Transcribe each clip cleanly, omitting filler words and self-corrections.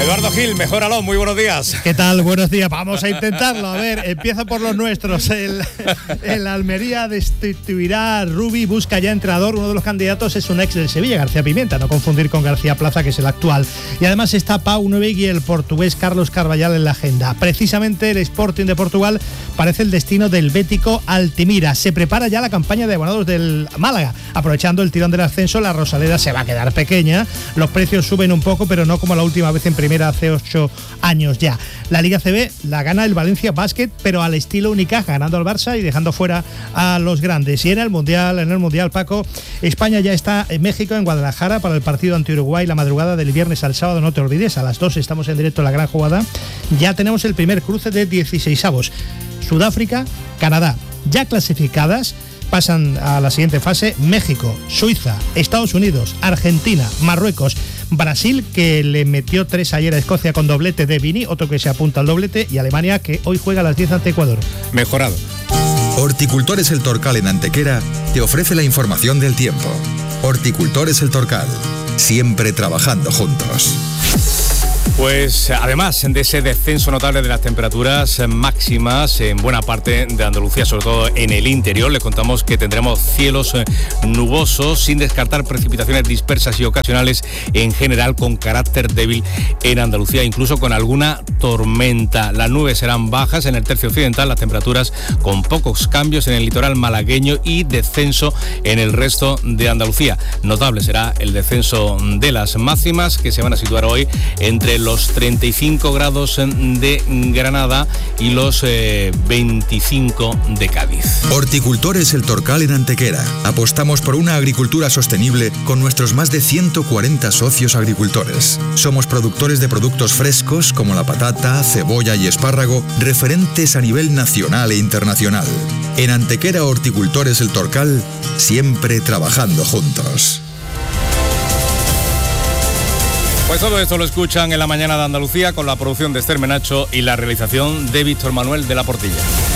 Eduardo Gil, mejóralo, muy buenos días. ¿Qué tal? Buenos días, vamos a intentarlo. A ver, empieza por los nuestros. El Almería destituirá a Rubi, busca ya entrenador. Uno de los candidatos es un ex del Sevilla, García Pimienta, no confundir con García Plaza, que es el actual. Y además está Pau Nogueira y el portugués Carlos Carvallal en la agenda. Precisamente el Sporting de Portugal parece el destino del bético Altimira. Se prepara ya la campaña de abonados del Málaga. Aprovechando el tirón del ascenso, la Rosaleda se va a quedar pequeña. Los precios suben un poco, pero no como la última vez en primera hace 8 años ya. La Liga CB la gana el Valencia Basket, pero al estilo Unicaja, ganando al Barça y dejando fuera a los grandes. Y en el Mundial, Paco, España ya está en México, en Guadalajara, para el partido ante Uruguay la madrugada del viernes al sábado. No te olvides, a las 2 estamos en directo en la gran jugada. Ya tenemos el primer cruce de 16avos. Sudáfrica, Canadá, ya clasificadas. Pasan a la siguiente fase México, Suiza, Estados Unidos, Argentina, Marruecos, Brasil, que le metió 3 ayer a Escocia con doblete de Vini, otro que se apunta al doblete, y Alemania, que hoy juega a las 10 ante Ecuador. Mejorado. Horticultores El Torcal en Antequera te ofrece la información del tiempo. Horticultores El Torcal, siempre trabajando juntos. Pues además de ese descenso notable de las temperaturas máximas en buena parte de Andalucía, sobre todo en el interior, les contamos que tendremos cielos nubosos, sin descartar precipitaciones dispersas y ocasionales en general, con carácter débil en Andalucía, incluso con alguna tormenta. Las nubes serán bajas en el tercio occidental, las temperaturas con pocos cambios en el litoral malagueño y descenso en el resto de Andalucía. Notable será el descenso de las máximas, que se van a situar hoy entre los 35 grados de Granada y los 25 de Cádiz. Horticultores El Torcal en Antequera. Apostamos por una agricultura sostenible con nuestros más de 140 socios agricultores. Somos productores de productos frescos como la patata, cebolla y espárrago, referentes a nivel nacional e internacional. En Antequera, Horticultores El Torcal, siempre trabajando juntos. Pues todo esto lo escuchan en la mañana de Andalucía, con la producción de Esther Menacho y la realización de Víctor Manuel de la Portilla.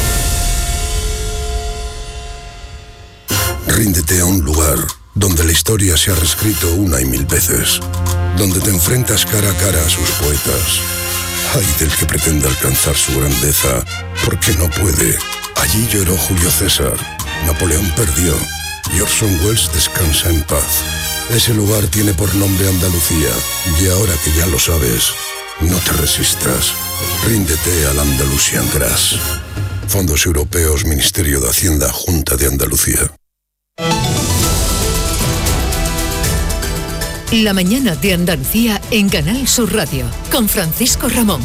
Ríndete a un lugar donde la historia se ha reescrito una y mil veces, donde te enfrentas cara a cara a sus poetas. Ay del que pretenda alcanzar su grandeza, porque no puede. Allí lloró Julio César, Napoleón perdió y Orson Welles descansa en paz. Ese lugar tiene por nombre Andalucía, y ahora que ya lo sabes, no te resistas. Ríndete al Andalusian Grass. Fondos Europeos, Ministerio de Hacienda, Junta de Andalucía. La mañana de Andalucía en Canal Sur Radio, con Francisco Ramón.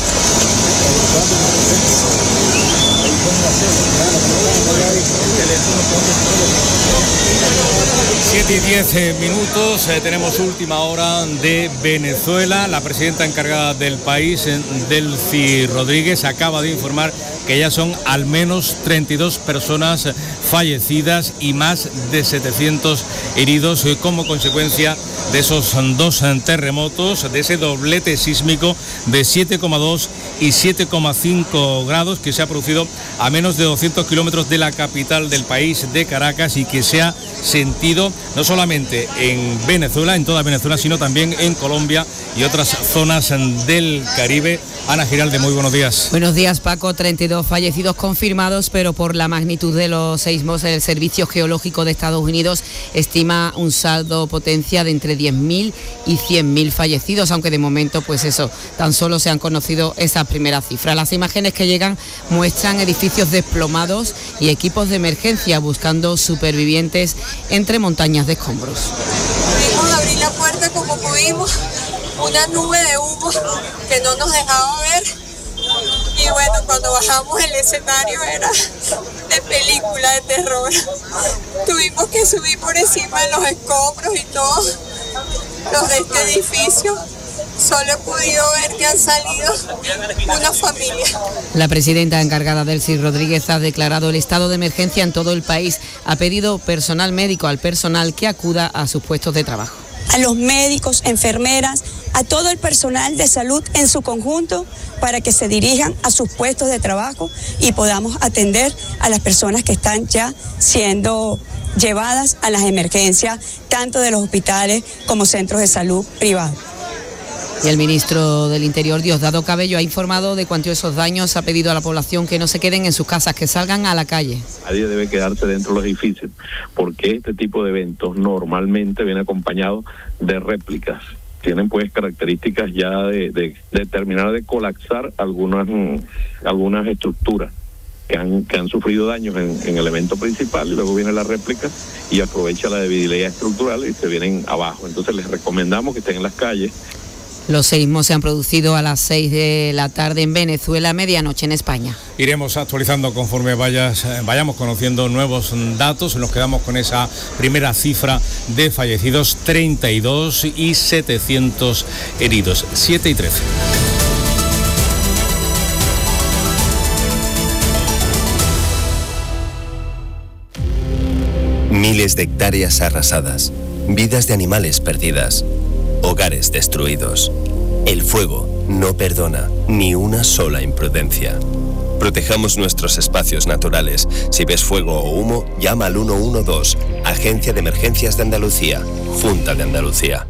7 y 10 minutos, tenemos última hora de Venezuela. La presidenta encargada del país, Delcy Rodríguez, acaba de informar que ya son al menos 32 personas fallecidas y más de 700 heridos como consecuencia de esos 2 terremotos, de ese doblete sísmico de 7,2 y 7,5 grados que se ha producido a menos de 200 kilómetros de la capital del país, de Caracas, y que se ha sentido no solamente en Venezuela, en toda Venezuela, sino también en Colombia y otras zonas del Caribe. Ana Giralde, muy buenos días. Buenos días, Paco. 32 fallecidos confirmados, pero por la magnitud de los seísmos, el Servicio Geológico de Estados Unidos estima un saldo potencia de entre 10.000 y 100.000 fallecidos, aunque de momento, pues eso, tan solo se han conocido esas primeras cifras. Las imágenes que llegan muestran edificios desplomados y equipos de emergencia buscando supervivientes entre montañas de escombros. Pudimos abrir la puerta como pudimos, una nube de humo que no nos dejaba ver, y bueno, cuando bajamos el escenario era de película de terror. Tuvimos que subir por encima de los escombros y todos los de este edificio. Solo he podido ver que han salido una familia. La presidenta encargada, Delcy Rodríguez, ha declarado el estado de emergencia en todo el país. Ha pedido personal médico al personal que acuda a sus puestos de trabajo. A los médicos, enfermeras, a todo el personal de salud en su conjunto, para que se dirijan a sus puestos de trabajo y podamos atender a las personas que están ya siendo llevadas a las emergencias, tanto de los hospitales como centros de salud privados. Y el ministro del Interior, Diosdado Cabello, ha informado de cuantiosos daños, ha pedido a la población que no se queden en sus casas, que salgan a la calle. Nadie debe quedarse dentro de los edificios, porque este tipo de eventos normalmente viene acompañado de réplicas. Tienen pues características ya de terminar de colapsar algunas estructuras que han sufrido daños en el evento principal, y luego viene la réplica y aprovecha la debilidad estructural y se vienen abajo. Entonces les recomendamos que estén en las calles. Los seísmos se han producido a las 6 de la tarde en Venezuela, medianoche en España. Iremos actualizando conforme vayamos conociendo nuevos datos. Nos quedamos con esa primera cifra de fallecidos, 32 y 700 heridos, 7 y 13. Miles de hectáreas arrasadas, vidas de animales perdidas, hogares destruidos. El fuego no perdona ni una sola imprudencia. Protejamos nuestros espacios naturales. Si ves fuego o humo, llama al 112, Agencia de Emergencias de Andalucía, Junta de Andalucía.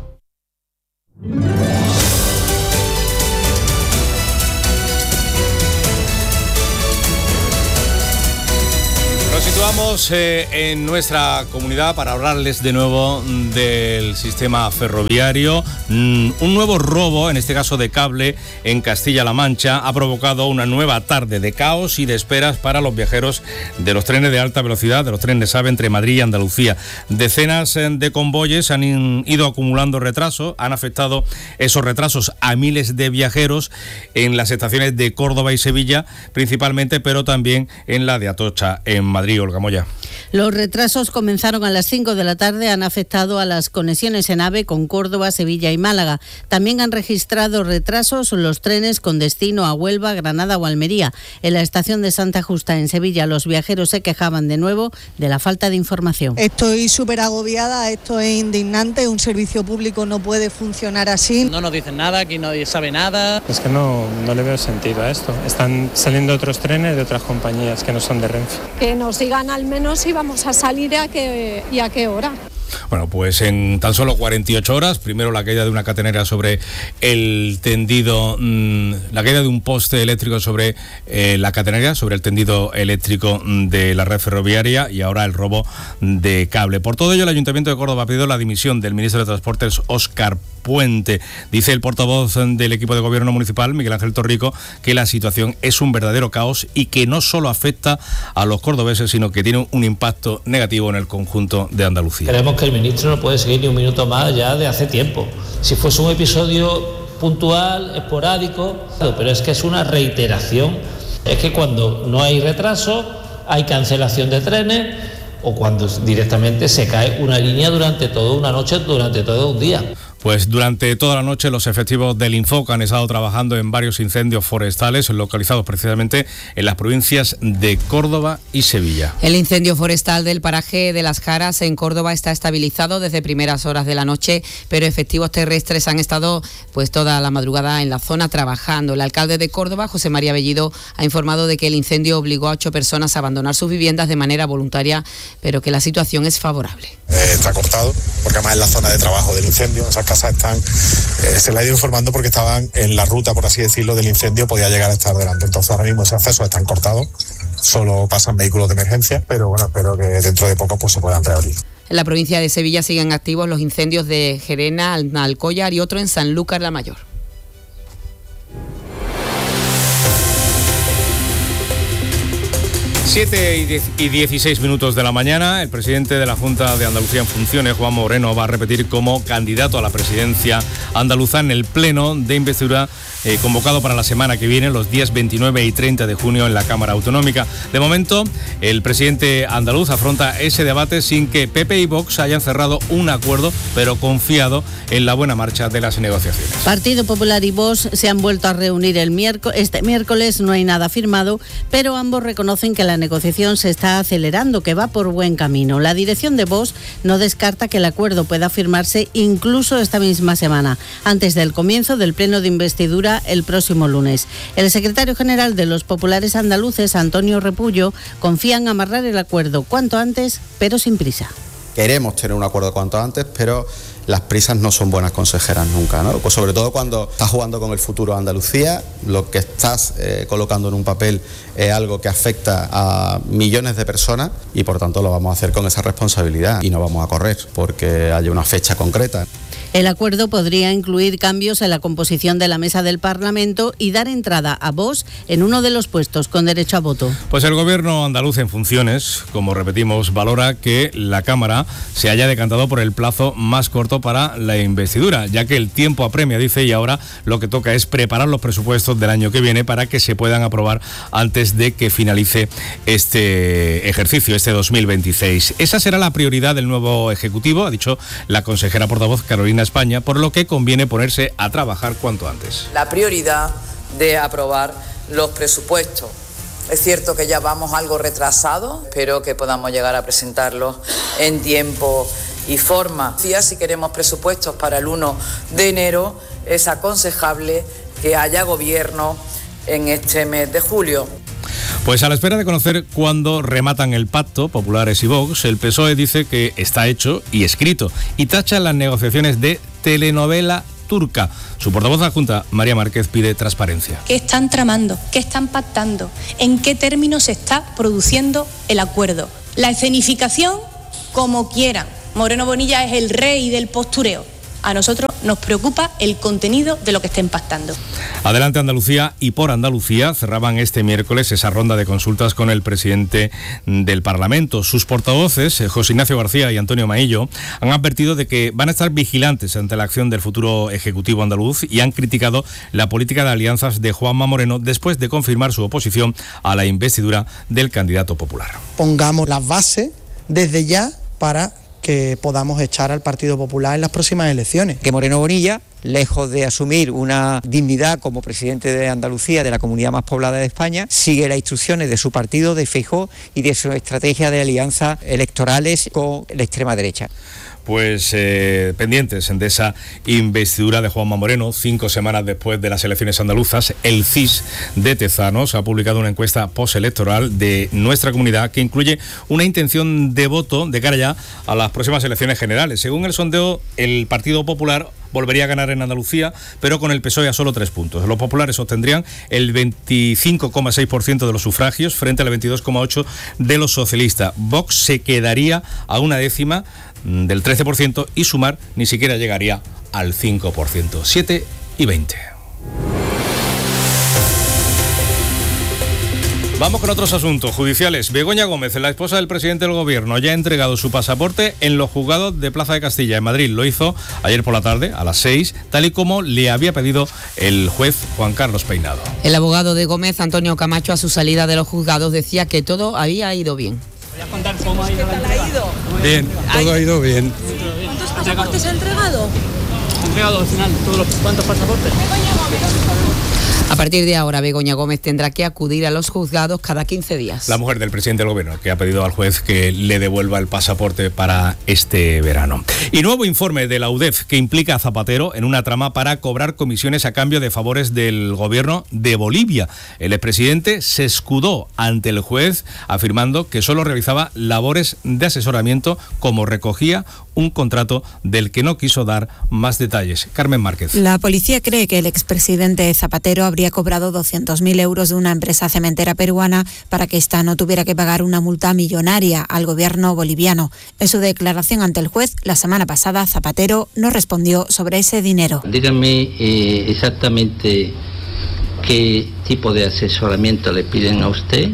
Nos situamos en nuestra comunidad para hablarles de nuevo del sistema ferroviario. Un nuevo robo, en este caso de cable, en Castilla-La Mancha, ha provocado una nueva tarde de caos y de esperas para los viajeros de los trenes de alta velocidad, de los trenes AVE entre Madrid y Andalucía. Decenas de convoyes han ido acumulando retrasos, han afectado esos retrasos a miles de viajeros en las estaciones de Córdoba y Sevilla, principalmente, pero también en la de Atocha, en Madrid. Olga Moya. Los retrasos comenzaron a las 5 de la tarde, han afectado a las conexiones en AVE con Córdoba, Sevilla y Málaga. También han registrado retrasos los trenes con destino a Huelva, Granada o Almería. En la estación de Santa Justa, en Sevilla, los viajeros se quejaban de nuevo de la falta de información. Estoy súper agobiada, esto es indignante, un servicio público no puede funcionar así. No nos dicen nada, aquí nadie sabe nada. Es que no le veo sentido a esto. Están saliendo otros trenes de otras compañías que no son de Renfe. Que nos digan al menos si vamos a salir y a qué hora. Bueno, pues en tan solo 48 horas, primero la caída de una catenera sobre el tendido, la caída de un poste eléctrico sobre la catenera, sobre el tendido eléctrico de la red ferroviaria, y ahora el robo de cable. Por todo ello, el Ayuntamiento de Córdoba ha pedido la dimisión del ministro de Transportes, Óscar Puente. Dice el portavoz del equipo de gobierno municipal, Miguel Ángel Torrico, que la situación es un verdadero caos y que no solo afecta a los cordobeses, sino que tiene un impacto negativo en el conjunto de Andalucía. Creemos que el ministro no puede seguir ni un minuto más ya de hace tiempo. Si fuese un episodio puntual, esporádico, pero es que es una reiteración. Es que cuando no hay retraso, hay cancelación de trenes, o cuando directamente se cae una línea durante toda una noche, durante todo un día. Pues durante toda la noche los efectivos del Infoc han estado trabajando en varios incendios forestales localizados precisamente en las provincias de Córdoba y Sevilla. El incendio forestal del paraje de Las Jaras en Córdoba está estabilizado desde primeras horas de la noche, pero efectivos terrestres han estado pues toda la madrugada en la zona trabajando. El alcalde de Córdoba, José María Bellido, ha informado de que el incendio obligó a 8 personas a abandonar sus viviendas de manera voluntaria, pero que la situación es favorable. Está cortado, porque además es la zona de trabajo del incendio. Esas casas están, se la ha ido informando porque estaban en la ruta, por así decirlo, del incendio, podía llegar a estar delante. Entonces ahora mismo ese acceso están cortados, solo pasan vehículos de emergencia, pero bueno, espero que dentro de poco pues se puedan reabrir. En la provincia de Sevilla siguen activos los incendios de Gerena, Alcollar y otro en Sanlúcar la Mayor. 7 y 16 minutos de la mañana, el presidente de la Junta de Andalucía en funciones, Juan Moreno, va a repetir como candidato a la presidencia andaluza en el pleno de investidura convocado para la semana que viene, los días 29 y 30 de junio en la Cámara Autonómica. De momento, el presidente andaluz afronta ese debate sin que PP y Vox hayan cerrado un acuerdo, pero confiado en la buena marcha de las negociaciones. Partido Popular y Vox se han vuelto a reunir este miércoles, no hay nada firmado, pero ambos reconocen que la negociación se está acelerando, que va por buen camino. La dirección de Vox no descarta que el acuerdo pueda firmarse incluso esta misma semana, antes del comienzo del pleno de investidura el próximo lunes. El secretario general de los populares andaluces, Antonio Repullo, confía en amarrar el acuerdo cuanto antes, pero sin prisa. Queremos tener un acuerdo cuanto antes, pero las prisas no son buenas consejeras nunca, ¿no? Pues sobre todo cuando estás jugando con el futuro de Andalucía, lo que estás colocando en un papel es algo que afecta a millones de personas y por tanto lo vamos a hacer con esa responsabilidad y no vamos a correr porque haya una fecha concreta. El acuerdo podría incluir cambios en la composición de la mesa del Parlamento y dar entrada a Vox en uno de los puestos con derecho a voto. Pues el gobierno andaluz en funciones, como repetimos, valora que la Cámara se haya decantado por el plazo más corto para la investidura, ya que el tiempo apremia, dice, y ahora lo que toca es preparar los presupuestos del año que viene para que se puedan aprobar antes de que finalice este ejercicio, este 2026. Esa será la prioridad del nuevo Ejecutivo, ha dicho la consejera portavoz Carolina España, por lo que conviene ponerse a trabajar cuanto antes. La prioridad de aprobar los presupuestos. Es cierto que ya vamos algo retrasados, espero que podamos llegar a presentarlos en tiempo y forma. Si queremos presupuestos para el 1 de enero, es aconsejable que haya gobierno en este mes de julio. Pues a la espera de conocer cuándo rematan el pacto, Populares y Vox, el PSOE dice que está hecho y escrito y tacha las negociaciones de telenovela turca. Su portavoz adjunta, María Márquez, pide transparencia. ¿Qué están tramando? ¿Qué están pactando? ¿En qué términos se está produciendo el acuerdo? La escenificación, como quieran. Moreno Bonilla es el rey del postureo. A nosotros nos preocupa el contenido de lo que estén pactando. Adelante Andalucía y por Andalucía cerraban este miércoles esa ronda de consultas con el presidente del Parlamento. Sus portavoces, José Ignacio García y Antonio Maillo, han advertido de que van a estar vigilantes ante la acción del futuro Ejecutivo andaluz y han criticado la política de alianzas de Juanma Moreno después de confirmar su oposición a la investidura del candidato popular. Pongamos las bases desde ya para que podamos echar al Partido Popular en las próximas elecciones. Que Moreno Bonilla, lejos de asumir una dignidad como presidente de Andalucía, de la comunidad más poblada de España, sigue las instrucciones de su partido, de Feijóo y de su estrategia de alianzas electorales con la extrema derecha. Pues pendientes de esa investidura de Juanma Moreno, 5 semanas después de las elecciones andaluzas. El CIS de Tezanos ha publicado una encuesta postelectoral de nuestra comunidad que incluye una intención de voto de cara ya a las próximas elecciones generales. Según el sondeo, el Partido Popular volvería a ganar en Andalucía, pero con el PSOE a solo 3 puntos. Los populares obtendrían el 25,6% de los sufragios frente al 22,8% de los socialistas. Vox se quedaría a una décima del 13% y Sumar ni siquiera llegaría al 5%. 7:20. Vamos con otros asuntos judiciales. Begoña Gómez, la esposa del presidente del gobierno, ya ha entregado su pasaporte en los juzgados de Plaza de Castilla, en Madrid. Lo hizo ayer por la tarde, a las 6, tal y como le había pedido el juez Juan Carlos Peinado. El abogado de Gómez, Antonio Camacho, a su salida de los juzgados decía que todo había ido bien. ¿Voy a contar cómo ha ido la entrega? Bien, todo ha ido bien. ¿Cuántos pasaportes ha entregado? Ha entregado al final ¿cuántos pasaportes? A partir de ahora, Begoña Gómez tendrá que acudir a los juzgados cada 15 días. La mujer del presidente del gobierno, que ha pedido al juez que le devuelva el pasaporte para este verano. Y nuevo informe de la UDEF que implica a Zapatero en una trama para cobrar comisiones a cambio de favores del gobierno de Bolivia. El expresidente se escudó ante el juez afirmando que solo realizaba labores de asesoramiento, como recogía un contrato del que no quiso dar más detalles. Carmen Márquez. La policía cree que el expresidente Zapatero habría cobrado 200.000 euros de una empresa cementera peruana para que ésta no tuviera que pagar una multa millonaria al gobierno boliviano. En su declaración ante el juez la semana pasada, Zapatero no respondió sobre ese dinero. Dígame exactamente qué tipo de asesoramiento le piden a usted.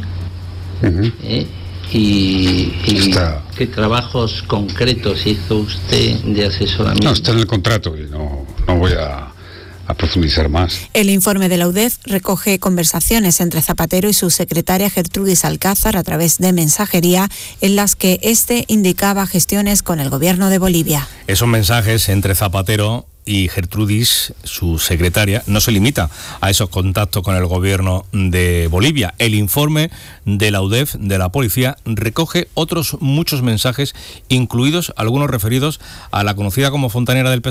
¿Y qué trabajos concretos hizo usted de asesoramiento? No, está en el contrato y no voy a profundizar más. El informe de la UDEF recoge conversaciones entre Zapatero y su secretaria Gertrudis Alcázar a través de mensajería en las que este indicaba gestiones con el gobierno de Bolivia. Esos mensajes entre Zapatero y Gertrudis, su secretaria, no se limita a esos contactos con el gobierno de Bolivia. El informe de la UDEF, de la policía, recoge otros muchos mensajes, incluidos algunos referidos a la conocida como fontanera del PSOE.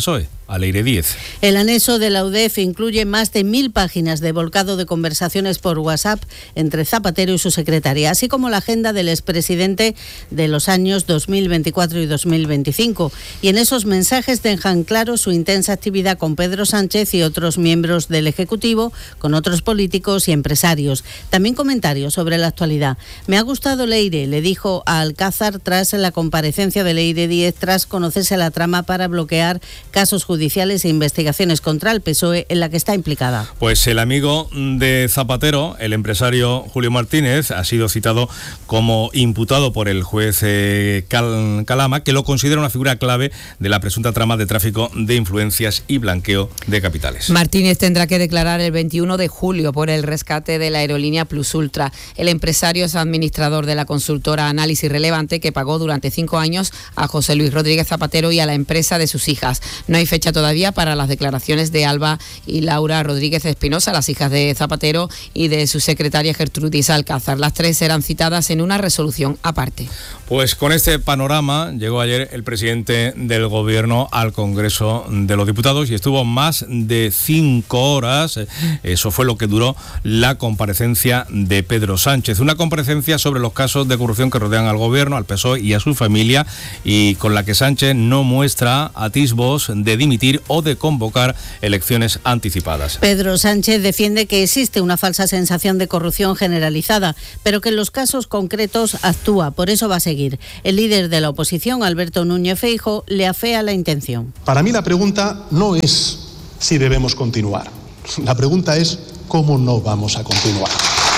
a Leire Díez. El anexo de la UDEF incluye más de 1000 páginas de volcado de conversaciones por WhatsApp entre Zapatero y su secretaria, así como la agenda del expresidente de los años 2024 y 2025. Y en esos mensajes dejan claro su intensa actividad con Pedro Sánchez y otros miembros del Ejecutivo, con otros políticos y empresarios. También comentarios sobre la actualidad. Me ha gustado Leire, le dijo a Alcázar tras la comparecencia de Leire Díez tras conocerse la trama para bloquear casos judiciales e investigaciones contra el PSOE en la que está implicada. Pues el amigo de Zapatero, el empresario Julio Martínez, ha sido citado como imputado por el juez Calama, que lo considera una figura clave de la presunta trama de tráfico de influencias y blanqueo de capitales. Martínez tendrá que declarar el 21 de julio por el rescate de la aerolínea Plus Ultra. El empresario es administrador de la consultora Análisis Relevante, que pagó durante 5 años a José Luis Rodríguez Zapatero y a la empresa de sus hijas. No hay fecha todavía para las declaraciones de Alba y Laura Rodríguez Espinosa, las hijas de Zapatero, y de su secretaria Gertrudis Alcázar. Las tres serán citadas en una resolución aparte. Pues con este panorama llegó ayer el presidente del Gobierno al Congreso de los Diputados y estuvo más de 5 horas. Eso fue lo que duró la comparecencia de Pedro Sánchez. Una comparecencia sobre los casos de corrupción que rodean al Gobierno, al PSOE y a su familia, y con la que Sánchez no muestra atisbos de dimitir o de convocar elecciones anticipadas. Pedro Sánchez defiende que existe una falsa sensación de corrupción generalizada, pero que en los casos concretos actúa. Por eso va a seguir. El líder de la oposición, Alberto Núñez Feijóo, le afea la intención. Para mí la pregunta no es si debemos continuar. La pregunta es cómo no vamos a continuar.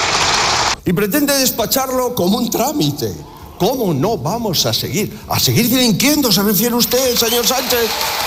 Y pretende despacharlo como un trámite. ¿Cómo no vamos a seguir? ¿A seguir delinquiendo se refiere usted, señor Sánchez?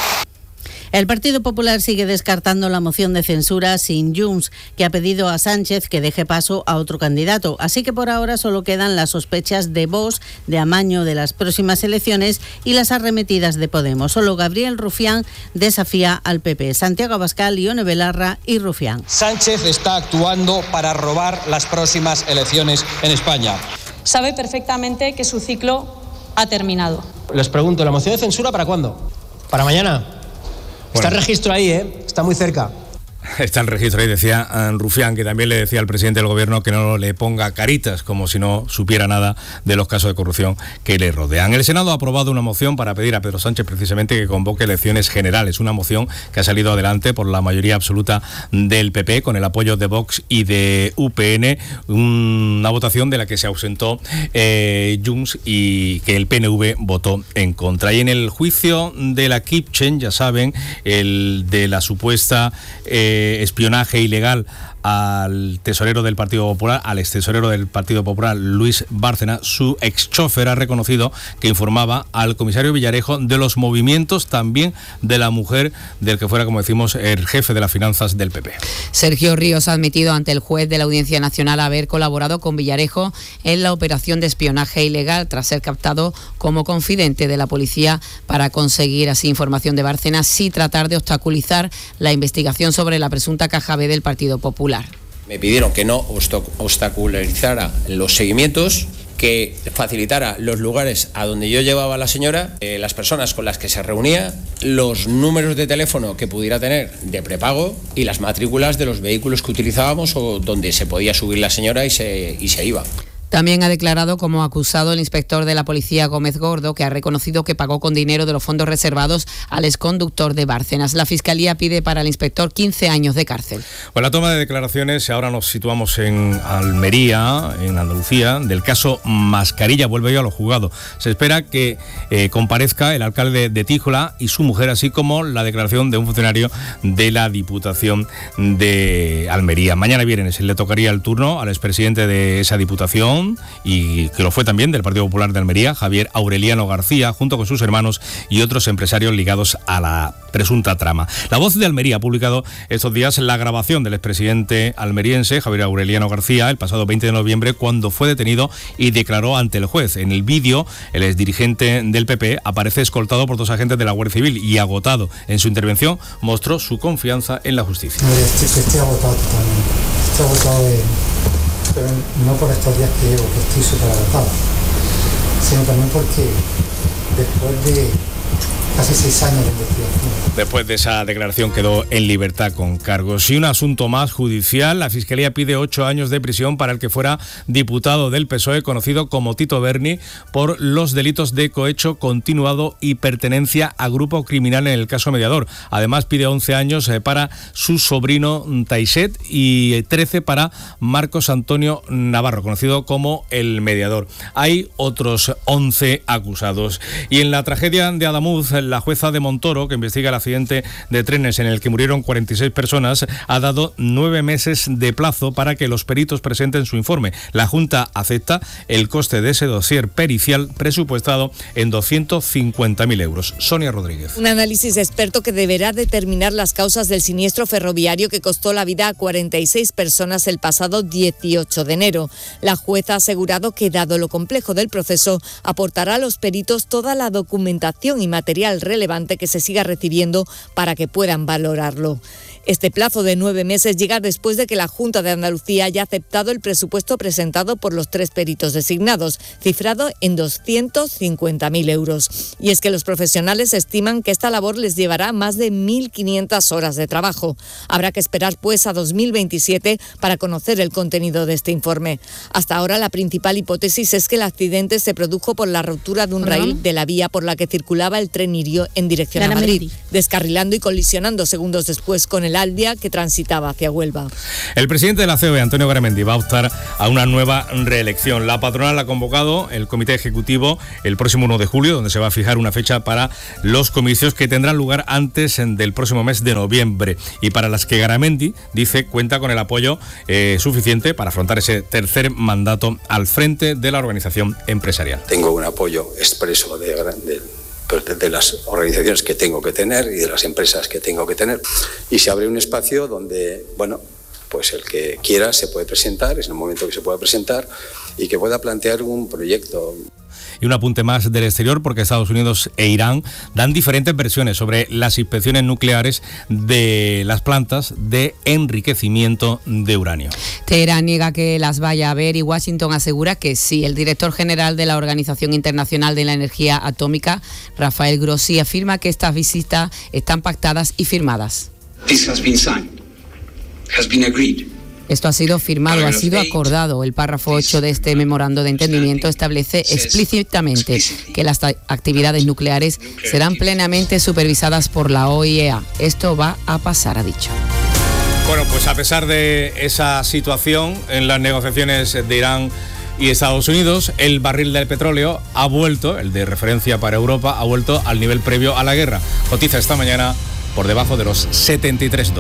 El Partido Popular sigue descartando la moción de censura sin Junts, que ha pedido a Sánchez que deje paso a otro candidato. Así que por ahora solo quedan las sospechas de Vox de amaño de las próximas elecciones y las arremetidas de Podemos. Solo Gabriel Rufián desafía al PP. Santiago Abascal, Ione Belarra y Rufián. Sánchez está actuando para robar las próximas elecciones en España. Sabe perfectamente que su ciclo ha terminado. Les pregunto, ¿la moción de censura para cuándo? ¿Para mañana? Está el registro ahí, está muy cerca. Está el registro ahí, decía Rufián, que también le decía al presidente del Gobierno que no le ponga caritas, como si no supiera nada de los casos de corrupción que le rodean. El Senado ha aprobado una moción para pedir a Pedro Sánchez precisamente que convoque elecciones generales, una moción que ha salido adelante por la mayoría absoluta del PP, con el apoyo de Vox y de UPN, una votación de la que se ausentó Junts y que el PNV votó en contra. Y en el juicio de la Kitchen, ya saben, el de la supuesta espionaje ilegal al tesorero del Partido Popular, al extesorero del Partido Popular, Luis Bárcena, su exchofer ha reconocido que informaba al comisario Villarejo de los movimientos también de la mujer del que fuera, como decimos, el jefe de las finanzas del PP. Sergio Ríos ha admitido ante el juez de la Audiencia Nacional haber colaborado con Villarejo en la operación de espionaje ilegal tras ser captado como confidente de la policía para conseguir así información de Bárcenas y tratar de obstaculizar la investigación sobre la presunta caja B del Partido Popular. Me pidieron que no obstaculizara los seguimientos, que facilitara los lugares a donde yo llevaba a la señora, las personas con las que se reunía, los números de teléfono que pudiera tener de prepago y las matrículas de los vehículos que utilizábamos o donde se podía subir la señora y se iba. También ha declarado como acusado el inspector de la policía Gómez Gordo, que ha reconocido que pagó con dinero de los fondos reservados al exconductor de Bárcenas. La Fiscalía pide para el inspector 15 años de cárcel. Pues la toma de declaraciones, ahora nos situamos en Almería, en Andalucía, del caso Mascarilla, vuelve yo a lo juzgado. Se espera que comparezca el alcalde de Tíjola y su mujer, así como la declaración de un funcionario de la Diputación de Almería. Mañana viernes le tocaría el turno al expresidente de esa Diputación, y que lo fue también del Partido Popular de Almería, Javier Aureliano García, junto con sus hermanos y otros empresarios ligados a la presunta trama. La Voz de Almería ha publicado estos días la grabación del expresidente almeriense, Javier Aureliano García, el pasado 20 de noviembre, cuando fue detenido y declaró ante el juez. En el vídeo, el exdirigente del PP aparece escoltado por 2 agentes de la Guardia Civil y, agotado en su intervención, mostró su confianza en la justicia. Estoy agotado totalmente. Estoy agotado pero no por estos días que llevo, que estoy súper agotado, sino también porque después de casi 6 años de investigación. Después de esa declaración quedó en libertad con cargos. Y un asunto más judicial, la Fiscalía pide 8 años de prisión para el que fuera diputado del PSOE, conocido como Tito Berni, por los delitos de cohecho continuado y pertenencia a grupo criminal en el caso Mediador. Además pide 11 años para su sobrino Taiset y 13 para Marcos Antonio Navarro, conocido como el Mediador. Hay otros 11 acusados. Y en la tragedia de Adamuz, la jueza de Montoro, que investiga el accidente de trenes en el que murieron 46 personas, ha dado 9 meses de plazo para que los peritos presenten su informe. La Junta acepta el coste de ese dossier pericial presupuestado en 250.000 euros. Sonia Rodríguez. Un análisis experto que deberá determinar las causas del siniestro ferroviario que costó la vida a 46 personas el pasado 18 de enero. La jueza ha asegurado que, dado lo complejo del proceso, aportará a los peritos toda la documentación y material relevante que se siga recibiendo para que puedan valorarlo. Este plazo de 9 meses llega después de que la Junta de Andalucía haya aceptado el presupuesto presentado por los 3 peritos designados, cifrado en 250.000 euros. Y es que los profesionales estiman que esta labor les llevará más de 1.500 horas de trabajo. Habrá que esperar pues a 2027 para conocer el contenido de este informe. Hasta ahora la principal hipótesis es que el accidente se produjo por la rotura de un raíl de la vía por la que circulaba el tren Irio en dirección a Madrid, descarrilando y colisionando segundos después con el Albia que transitaba hacia Huelva. El presidente de la COE, Antonio Garamendi, va a optar a una nueva reelección. La patronal ha convocado el comité ejecutivo el próximo 1 de julio, donde se va a fijar una fecha para los comicios que tendrán lugar antes del próximo mes de noviembre, y para las que Garamendi dice cuenta con el apoyo suficiente para afrontar ese tercer mandato al frente de la organización empresarial. Tengo un apoyo expreso de las organizaciones que tengo que tener y de las empresas que tengo que tener, y se abre un espacio donde, bueno, pues el que quiera se puede presentar, es el momento que se pueda presentar y que pueda plantear un proyecto. Y un apunte más del exterior, porque Estados Unidos e Irán dan diferentes versiones sobre las inspecciones nucleares de las plantas de enriquecimiento de uranio. Teherán niega que las vaya a ver y Washington asegura que sí. El director general de la Organización Internacional de la Energía Atómica, Rafael Grossi, afirma que estas visitas están pactadas y firmadas. This has been signed, has been agreed. Esto ha sido firmado, ha sido acordado. El párrafo 8 de este memorando de entendimiento establece explícitamente que las actividades nucleares serán plenamente supervisadas por la OIEA. Esto va a pasar, ha dicho. Bueno, pues a pesar de esa situación en las negociaciones de Irán y Estados Unidos, el barril del petróleo ha vuelto, el de referencia para Europa, ha vuelto al nivel previo a la guerra. Cotiza esta mañana por debajo de los $73.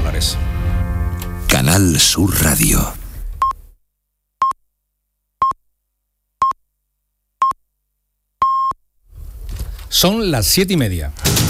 Canal Sur Radio. Son las 7:30.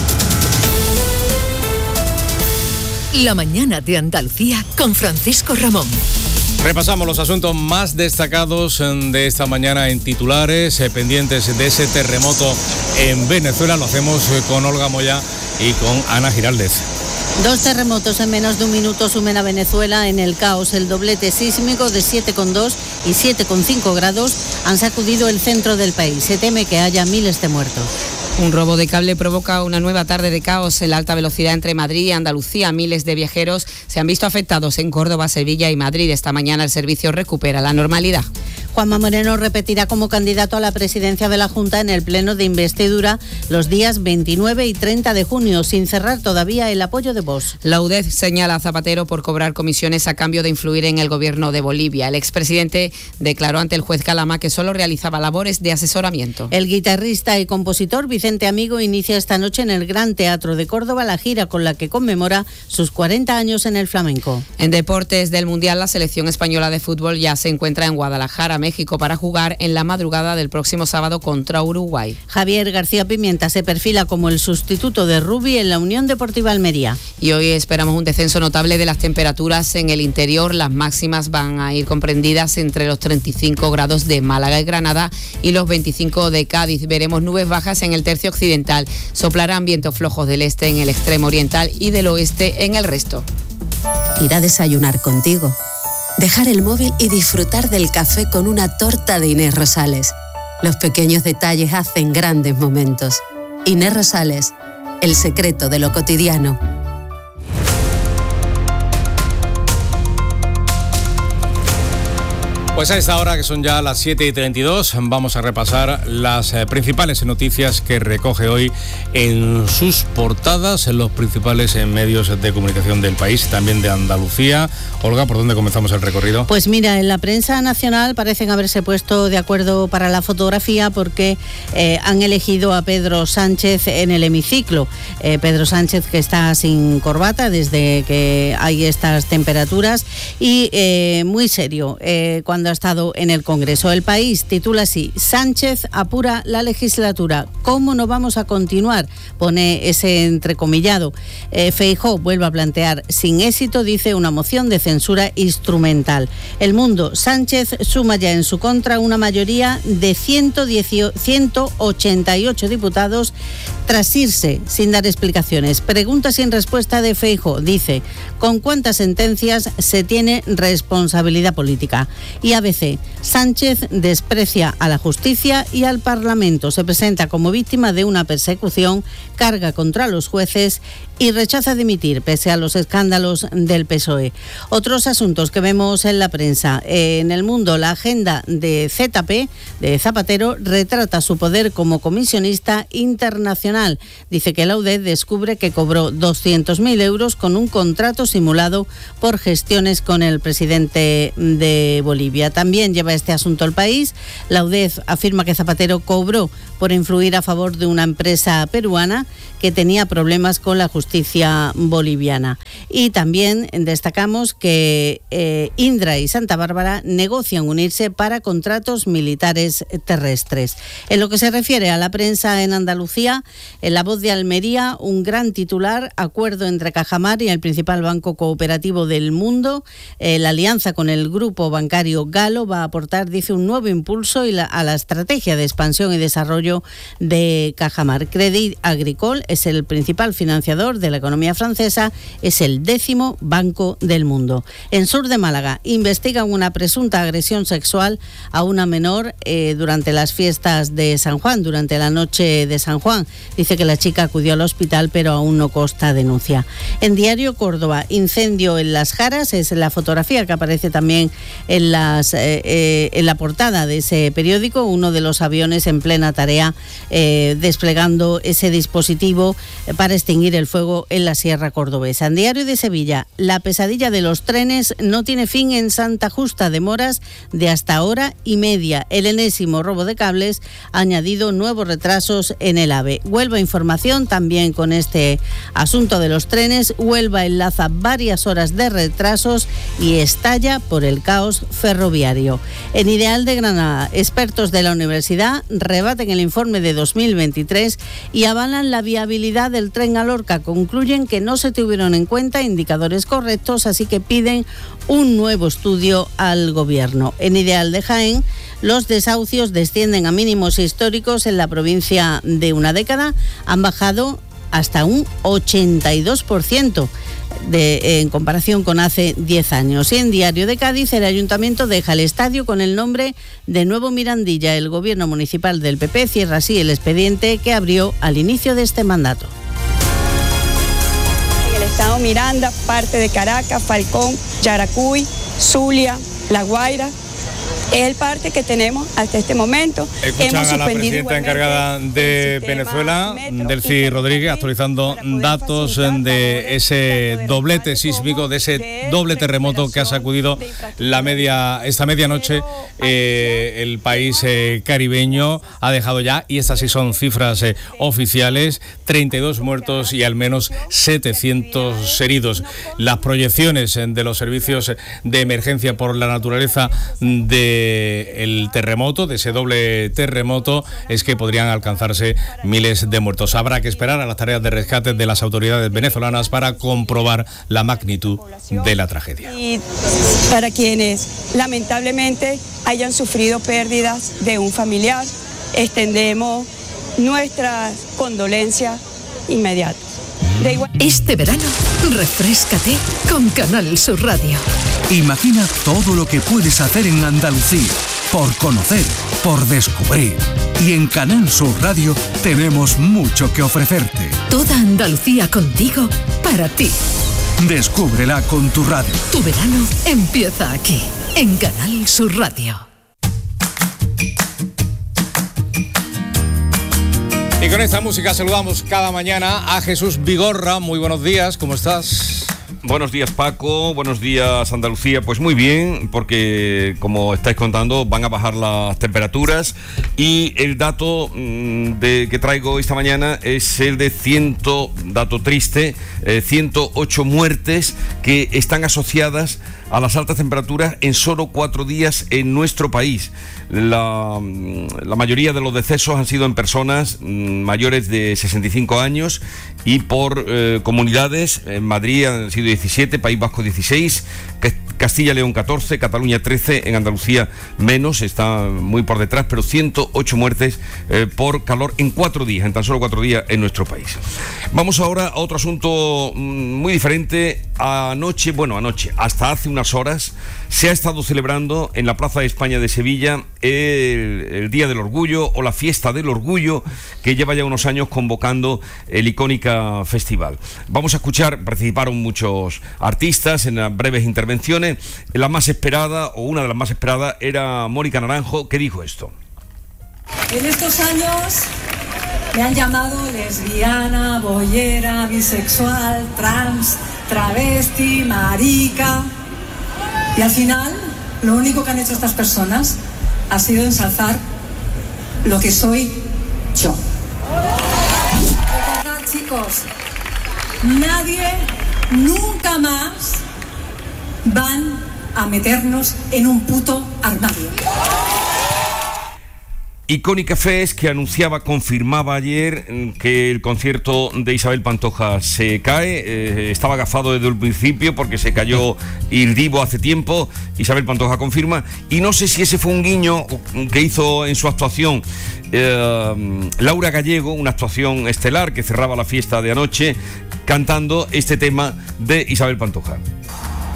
La mañana de Andalucía con Francisco Ramón. Repasamos los asuntos más destacados de esta mañana en titulares, pendientes de ese terremoto en Venezuela. Lo hacemos con Olga Moya y con Ana Giraldez. 2 terremotos en menos de un minuto sumen a Venezuela en el caos. El doblete sísmico de 7,2 y 7,5 grados han sacudido el centro del país. Se teme que haya miles de muertos. Un robo de cable provoca una nueva tarde de caos en la alta velocidad entre Madrid y Andalucía. Miles de viajeros se han visto afectados en Córdoba, Sevilla y Madrid. Esta mañana el servicio recupera la normalidad. Juanma Moreno repetirá como candidato a la presidencia de la Junta en el pleno de investidura los días 29 y 30 de junio, sin cerrar todavía el apoyo de Vox. La UDEF señala a Zapatero por cobrar comisiones a cambio de influir en el gobierno de Bolivia. El expresidente declaró ante el juez Calama que solo realizaba labores de asesoramiento. El guitarrista y compositor Vicente Amigo inicia esta noche en el Gran Teatro de Córdoba la gira con la que conmemora sus 40 años en el flamenco. En deportes del Mundial, la selección española de fútbol ya se encuentra en Guadalajara, México, para jugar en la madrugada del próximo sábado contra Uruguay. Javier García Pimienta se perfila como el sustituto de Rubi en la Unión Deportiva Almería. Y hoy esperamos un descenso notable de las temperaturas en el interior. Las máximas van a ir comprendidas entre los 35 grados de Málaga y Granada y los 25 de Cádiz. Veremos nubes bajas en el tercio occidental. Soplarán vientos flojos del este en el extremo oriental y del oeste en el resto. Ir a desayunar contigo. Dejar el móvil y disfrutar del café con una torta de Inés Rosales. Los pequeños detalles hacen grandes momentos. Inés Rosales, el secreto de lo cotidiano. Pues a esta hora, que son ya las 7:32, vamos a repasar las principales noticias que recoge hoy en sus portadas, en los principales medios de comunicación del país, también de Andalucía. Olga, ¿por dónde comenzamos el recorrido? Pues mira, en la prensa nacional parecen haberse puesto de acuerdo para la fotografía porque han elegido a Pedro Sánchez en el hemiciclo. Pedro Sánchez, que está sin corbata desde que hay estas temperaturas, y muy serio cuando ha estado en el Congreso. El País titula así: Sánchez apura la legislatura. ¿Cómo no vamos a continuar? Pone ese entrecomillado. Feijóo vuelve a plantear sin éxito, dice, una moción de censura instrumental. El Mundo: Sánchez suma ya en su contra una mayoría de 188 diputados tras irse sin dar explicaciones. Pregunta sin respuesta de Feijóo, dice: ¿con cuántas sentencias se tiene responsabilidad política? Y ABC: Sánchez desprecia a la justicia y al Parlamento. Se presenta como víctima de una persecución, carga contra los jueces y rechaza dimitir pese a los escándalos del PSOE. Otros asuntos que vemos en la prensa. En El Mundo, la agenda de ZP, de Zapatero, retrata su poder como comisionista internacional. Dice que la UDED descubre que cobró 200.000 euros con un contrato simulado por gestiones con el presidente de Bolivia. También lleva este asunto El País. La UDED afirma que Zapatero cobró por influir a favor de una empresa peruana que tenía problemas con la justicia boliviana. Y también destacamos que Indra y Santa Bárbara negocian unirse para contratos militares terrestres. En lo que se refiere a la prensa en Andalucía, en La Voz de Almería, un gran titular: acuerdo entre Cajamar y el principal banco cooperativo del mundo. La alianza con el grupo bancario Galo va a aportar, dice, un nuevo impulso a la estrategia de expansión y desarrollo de Cajamar. Crédit Agricole es el principal financiador de la economía francesa, es el 10º banco del mundo. En Sur de Málaga, investigan una presunta agresión sexual a una menor durante las fiestas de San Juan, durante la noche de San Juan. Dice que la chica acudió al hospital, pero aún no consta denuncia. En Diario Córdoba, incendio en Las Jaras, es la fotografía que aparece también en la portada de ese periódico, uno de los aviones en plena tarea desplegando ese dispositivo para extinguir el fuego en la Sierra Cordobesa. En Diario de Sevilla, la pesadilla de los trenes no tiene fin en Santa Justa, demoras de hasta hora y media. El enésimo robo de cables ha añadido nuevos retrasos en el AVE. Huelva Información también con este asunto de los trenes. Huelva enlaza varias horas de retrasos y estalla por el caos ferroviario. En Ideal de Granada, expertos de la universidad rebaten el informe de 2023 y avalan la viabilidad del tren a Lorca. Concluyen que no se tuvieron en cuenta indicadores correctos, así que piden un nuevo estudio al Gobierno. En Ideal de Jaén, los desahucios descienden a mínimos históricos en la provincia de una década. Han bajado hasta un 82%. En comparación con hace 10 años. Y en Diario de Cádiz, el Ayuntamiento deja el estadio con el nombre de Nuevo Mirandilla. El Gobierno municipal del PP cierra así el expediente que abrió al inicio de este mandato. En el estado Miranda, parte de Caracas, Falcón, Yaracuy, Zulia, La Guaira. Es el parte que tenemos hasta este momento. Escuchan a la presidenta encargada de Venezuela, Delcy Rodríguez, actualizando datos de ese doblete sísmico, de ese doble terremoto que ha sacudido esta medianoche el país caribeño. Ha dejado ya, y estas sí son cifras oficiales, 32 muertos y al menos 700 heridos. Las proyecciones de los servicios de emergencia por la naturaleza del terremoto, de ese doble terremoto, es que podrían alcanzarse miles de muertos. Habrá que esperar a las tareas de rescate de las autoridades venezolanas para comprobar la magnitud de la tragedia. Y para quienes lamentablemente hayan sufrido pérdidas de un familiar, extendemos nuestras condolencias inmediatas. Este verano, refréscate con Canal Sur Radio. Imagina todo lo que puedes hacer en Andalucía, por conocer, por descubrir. Y en Canal Sur Radio tenemos mucho que ofrecerte. Toda Andalucía contigo, para ti. Descúbrela con tu radio. Tu verano empieza aquí, en Canal Sur Radio. Y con esta música saludamos cada mañana a Jesús Vigorra. Muy buenos días, ¿cómo estás? Buenos días, Paco, buenos días, Andalucía. Pues muy bien, porque como estáis contando, van a bajar las temperaturas y el dato que traigo esta mañana es el de dato triste, 108 muertes que están asociadas a las altas temperaturas en solo 4 días en nuestro país. La mayoría de los decesos han sido en personas mayores de 65 años y por comunidades. En Madrid han sido 17, País Vasco 16, Castilla y León 14, Cataluña 13, en Andalucía menos, está muy por detrás, pero 108 muertes por calor en 4 días, en tan solo 4 días en nuestro país. Vamos ahora a otro asunto muy diferente. Anoche, hasta hace unas horas, se ha estado celebrando en la Plaza de España de Sevilla el Día del Orgullo o la Fiesta del Orgullo, que lleva ya unos años convocando el Icónica Festival. Vamos a escuchar, participaron muchos artistas en las breves intervenciones. La más esperada, o una de las más esperadas, era Mónica Naranjo, que dijo esto. En estos años me han llamado lesbiana, boyera, bisexual, trans, travesti, marica. Y al final, lo único que han hecho estas personas ha sido ensalzar lo que soy yo. Recordad, chicos, nadie, nunca más van a meternos en un puto armario. Icónica Fest, que confirmaba ayer que el concierto de Isabel Pantoja se cae. Estaba agafado desde el principio porque se cayó Il Divo hace tiempo. Isabel Pantoja confirma. Y no sé si ese fue un guiño que hizo en su actuación Laura Gallego, una actuación estelar que cerraba la fiesta de anoche, cantando este tema de Isabel Pantoja.